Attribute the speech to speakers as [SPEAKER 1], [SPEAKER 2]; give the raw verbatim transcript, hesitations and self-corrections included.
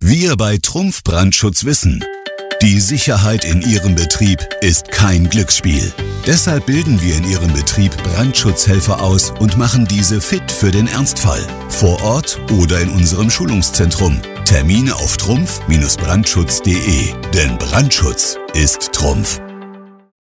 [SPEAKER 1] Wir bei Trumpf Brandschutz wissen, die Sicherheit in Ihrem Betrieb ist kein Glücksspiel. Deshalb bilden wir in Ihrem Betrieb Brandschutzhelfer aus und machen diese fit für den Ernstfall. Vor Ort oder in unserem Schulungszentrum. Termine auf trumpf Bindestrich brandschutz punkt de. Denn Brandschutz ist Trumpf.